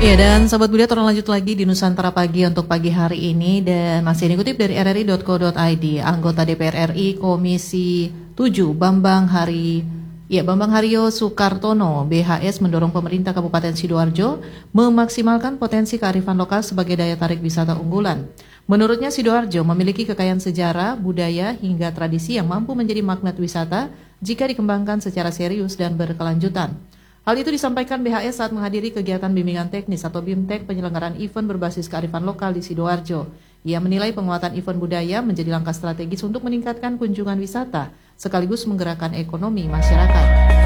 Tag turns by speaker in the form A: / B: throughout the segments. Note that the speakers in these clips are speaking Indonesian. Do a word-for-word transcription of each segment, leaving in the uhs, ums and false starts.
A: Ya, dan sahabat Budia, terus lanjut lagi di Nusantara Pagi untuk pagi hari ini, dan masih dikutip dari r r i dot co dot i d. Anggota D P R R I Komisi tujuh Bambang Hari Ya, Bambang Haryo Soekartono B H S mendorong pemerintah Kabupaten Sidoarjo memaksimalkan potensi kearifan lokal sebagai daya tarik wisata unggulan. Menurutnya, Sidoarjo memiliki kekayaan sejarah, budaya, hingga tradisi yang mampu menjadi magnet wisata jika dikembangkan secara serius dan berkelanjutan. Hal itu disampaikan B H S saat menghadiri kegiatan bimbingan teknis atau BIMTEK penyelenggaraan event berbasis kearifan lokal di Sidoarjo. Ia menilai penguatan event budaya menjadi langkah strategis untuk meningkatkan kunjungan wisata, sekaligus menggerakkan ekonomi masyarakat.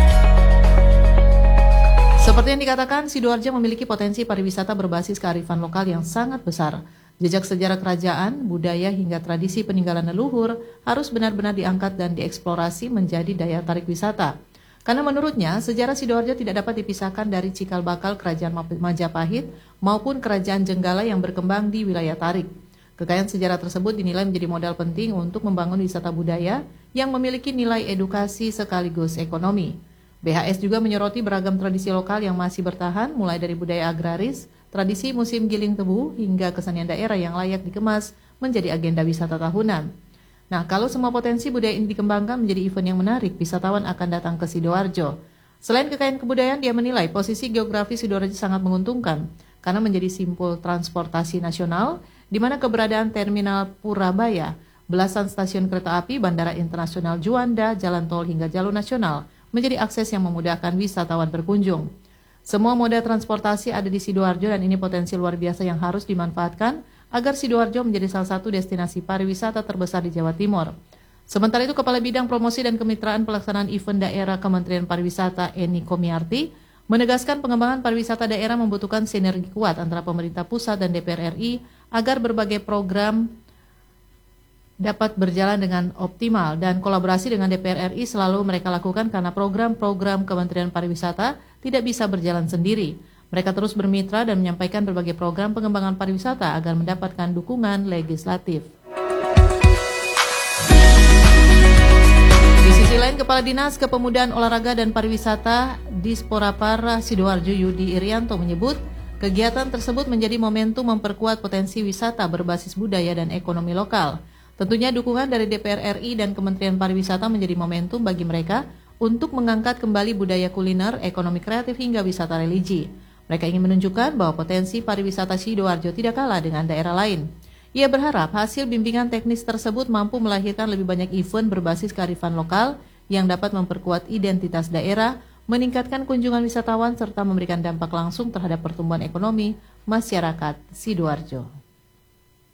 A: Seperti yang dikatakan, Sidoarjo memiliki potensi pariwisata berbasis kearifan lokal yang sangat besar. Jejak sejarah kerajaan, budaya, hingga tradisi peninggalan leluhur harus benar-benar diangkat dan dieksplorasi menjadi daya tarik wisata. Karena menurutnya, sejarah Sidoarjo tidak dapat dipisahkan dari cikal bakal kerajaan Majapahit maupun kerajaan Jenggala yang berkembang di wilayah Tarik. Kekayaan sejarah tersebut dinilai menjadi modal penting untuk membangun wisata budaya yang memiliki nilai edukasi sekaligus ekonomi. B H S juga menyoroti beragam tradisi lokal yang masih bertahan, mulai dari budaya agraris, tradisi musim giling tebu, hingga kesenian daerah yang layak dikemas menjadi agenda wisata tahunan. Nah, kalau semua potensi budaya ini dikembangkan menjadi event yang menarik, wisatawan akan datang ke Sidoarjo. Selain kekayaan kebudayaan, dia menilai posisi geografi Sidoarjo sangat menguntungkan karena menjadi simpul transportasi nasional, di mana keberadaan Terminal Purabaya, belasan stasiun kereta api, Bandara Internasional Juanda, jalan tol hingga jalur nasional menjadi akses yang memudahkan wisatawan berkunjung. Semua moda transportasi ada di Sidoarjo dan ini potensi luar biasa yang harus dimanfaatkan agar Sidoarjo menjadi salah satu destinasi pariwisata terbesar di Jawa Timur. Sementara itu, Kepala Bidang Promosi dan Kemitraan Pelaksanaan Event Daerah Kementerian Pariwisata Eni Komiarti menegaskan pengembangan pariwisata daerah membutuhkan sinergi kuat antara pemerintah pusat dan D P R R I agar berbagai program dapat berjalan dengan optimal, dan kolaborasi dengan D P R R I selalu mereka lakukan karena program-program Kementerian Pariwisata tidak bisa berjalan sendiri. Mereka terus bermitra dan menyampaikan berbagai program pengembangan pariwisata agar mendapatkan dukungan legislatif. Di sisi lain, Kepala Dinas Kepemudaan Olahraga dan Pariwisata Disporapar Sidoarjo Yudi Irianto menyebut kegiatan tersebut menjadi momentum memperkuat potensi wisata berbasis budaya dan ekonomi lokal. Tentunya dukungan dari D P R R I dan Kementerian Pariwisata menjadi momentum bagi mereka untuk mengangkat kembali budaya kuliner, ekonomi kreatif hingga wisata religi. Mereka ingin menunjukkan bahwa potensi pariwisata Sidoarjo tidak kalah dengan daerah lain. Ia berharap hasil bimbingan teknis tersebut mampu melahirkan lebih banyak event berbasis kearifan lokal yang dapat memperkuat identitas daerah, meningkatkan kunjungan wisatawan, serta memberikan dampak langsung terhadap pertumbuhan ekonomi masyarakat Sidoarjo.